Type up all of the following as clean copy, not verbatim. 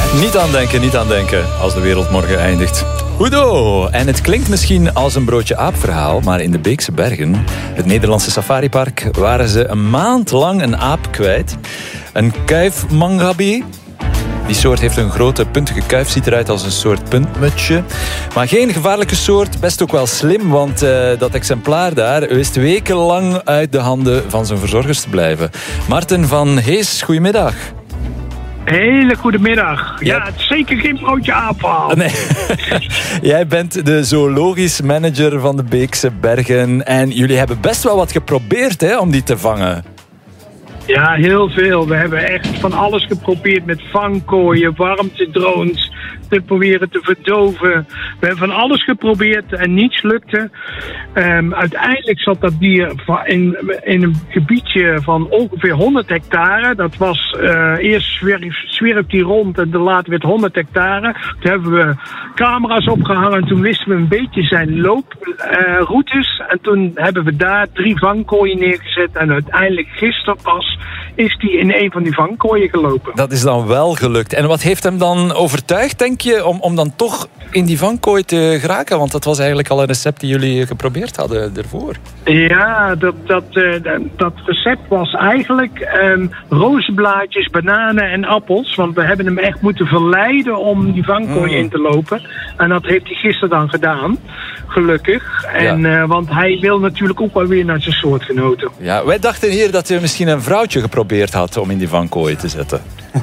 Niet aan denken als de wereld morgen eindigt. Hoedo! En het klinkt misschien als een broodje aap-verhaal, maar in de Beekse Bergen, het Nederlandse safaripark, waren ze een maand lang een aap kwijt. Een kuifmangabi. Die soort heeft een grote puntige kuif, ziet eruit als een soort puntmutsje. Maar geen gevaarlijke soort, best ook wel slim, want dat exemplaar daar wist wekenlang uit de handen van zijn verzorgers te blijven. Martin van Hees, goedemiddag. Hele goede middag. Ja, het is zeker geen broodje aapverhaal. Nee. Jij bent de zoologisch manager van de Beekse Bergen. En jullie hebben best wel wat geprobeerd om die te vangen. Ja, heel veel. We hebben echt van alles geprobeerd met vangkooien, warmtedrones, te proberen te verdoven. We hebben van alles geprobeerd en niets lukte. Uiteindelijk zat dat dier in een gebiedje van ongeveer 100 hectare. Dat was eerst zwierf die rond en later werd 100 hectare. Toen hebben we camera's opgehangen en toen wisten we een beetje zijn looproutes. En toen hebben we daar 3 vangkooien neergezet en uiteindelijk gisteren pas is die in een van die vangkooien gelopen. Dat is dan wel gelukt. En wat heeft hem dan overtuigd, denk je, om dan toch in die vangkooi te geraken? Want dat was eigenlijk al een recept die jullie geprobeerd hadden ervoor. Ja, dat recept was eigenlijk rozenblaadjes, bananen en appels. Want we hebben hem echt moeten verleiden om die vangkooi in te lopen. En dat heeft hij gisteren dan gedaan. Gelukkig. Want hij wil natuurlijk ook wel weer naar zijn soortgenoten. Ja, wij dachten hier dat hij misschien een vrouwtje geprobeerd had om in die vangkooi te zetten.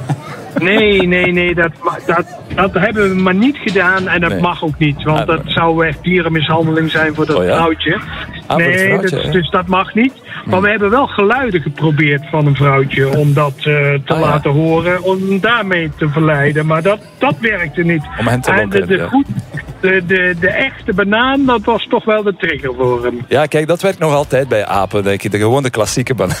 Nee, dat hebben we maar niet gedaan en dat mag ook niet. Want dat zou echt dierenmishandeling zijn voor dat vrouwtje. Dus dat mag niet. Maar we hebben wel geluiden geprobeerd van een vrouwtje om dat te laten horen, om daarmee te verleiden. Maar dat werkte niet. Om hen te lokken, de echte banaan, dat was toch wel de trigger voor hem. Ja, kijk, dat werkt nog altijd bij apen, denk ik. De gewone klassieke banaan.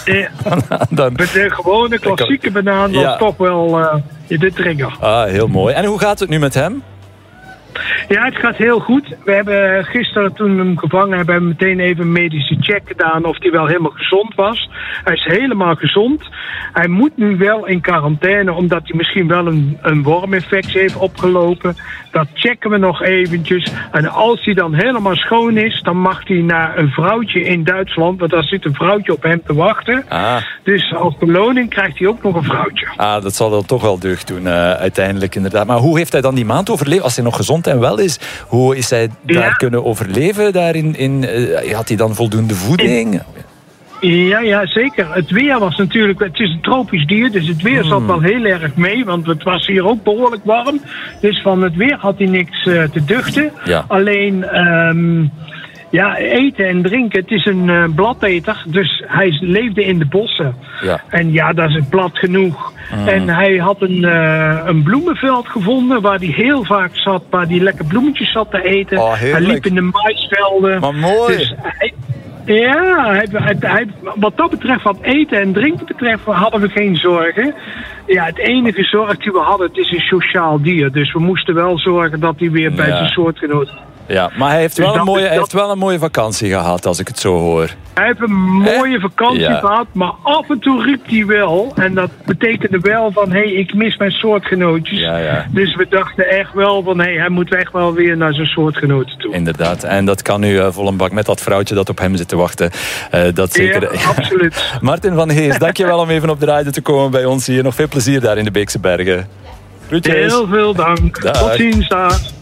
De gewone klassieke banaan was toch wel de trigger. Ah, heel mooi. En hoe gaat het nu met hem? Ja, het gaat heel goed. We hebben gisteren, toen we hem gevangen hebben, meteen even een medische check gedaan of hij wel helemaal gezond was. Hij is helemaal gezond. Hij moet nu wel in quarantaine, omdat hij misschien wel een worminfectie heeft opgelopen. Dat checken we nog eventjes. En als hij dan helemaal schoon is, dan mag hij naar een vrouwtje in Duitsland, want daar zit een vrouwtje op hem te wachten. Dus als beloning krijgt hij ook nog een vrouwtje. Dat zal dan toch wel deugd doen, uiteindelijk inderdaad. Maar hoe heeft hij dan die maand overleefd als hij nog gezond en wel is? Hoe is hij daar kunnen overleven? Had hij dan voldoende voeding? Ja, zeker. Het weer was natuurlijk, het is een tropisch dier, dus het weer zat wel heel erg mee, want het was hier ook behoorlijk warm. Dus van het weer had hij niks te duchten. Ja. Alleen eten en drinken. Het is een bladeter, dus hij leefde in de bossen. Ja. En dat is plat genoeg. En hij had een bloemenveld gevonden waar hij heel vaak zat, waar hij lekker bloemetjes zat te eten. Hij liep in de maisvelden. Maar mooi. Dus wat dat betreft, wat eten en drinken betreft, hadden we geen zorgen. Ja, het enige zorg die we hadden, het is een sociaal dier. Dus we moesten wel zorgen dat hij weer bij zijn soortgenoot. Ja, maar hij heeft wel een mooie vakantie gehad, als ik het zo hoor. Hij heeft een mooie vakantie gehad, maar af en toe riep hij wel. En dat betekende wel van, ik mis mijn soortgenootjes. Ja. Dus we dachten echt wel van, hij moet echt wel weer naar zijn soortgenoten toe. Inderdaad, en dat kan nu vol een bak met dat vrouwtje dat op hem zit te wachten. Dat zeker. Ja, absoluut. Martin van Hees, dankjewel om even op de radio te komen bij ons hier. Nog veel plezier daar in de Beekse Bergen. Groetjes. Heel veel dank. Dag. Tot ziens.